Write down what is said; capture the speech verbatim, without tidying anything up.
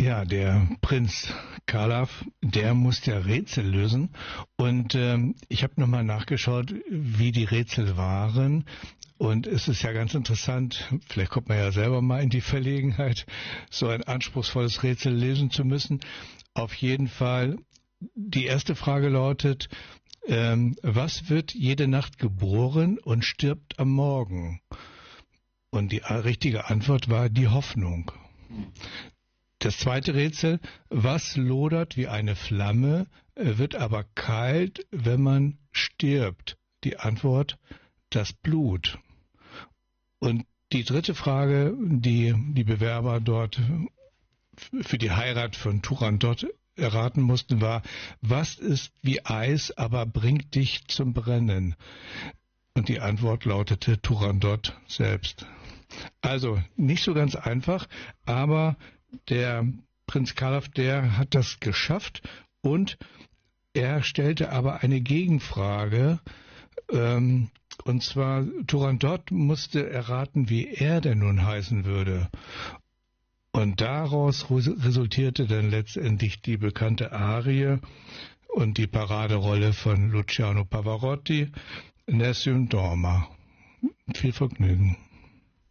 Ja, der Prinz Khalaf, der muss ja Rätsel lösen. Und ähm, ich habe nochmal nachgeschaut, wie die Rätsel waren. Und es ist ja ganz interessant, vielleicht kommt man ja selber mal in die Verlegenheit, so ein anspruchsvolles Rätsel lösen zu müssen. Auf jeden Fall, die erste Frage lautet, ähm, was wird jede Nacht geboren und stirbt am Morgen? Und die richtige Antwort war die Hoffnung. Das zweite Rätsel, was lodert wie eine Flamme, wird aber kalt, wenn man stirbt? Die Antwort, das Blut. Und die dritte Frage, die die Bewerber dort für die Heirat von Turandot erraten mussten, war, was ist wie Eis, aber bringt dich zum Brennen? Und die Antwort lautete Turandot selbst. Also nicht so ganz einfach, aber der Prinz Khalaf, der hat das geschafft und er stellte aber eine Gegenfrage, ähm, und zwar Turandot musste erraten, wie er denn nun heißen würde. Und daraus resultierte dann letztendlich die bekannte Arie und die Paraderolle von Luciano Pavarotti, Nessun Dorma. Viel Vergnügen.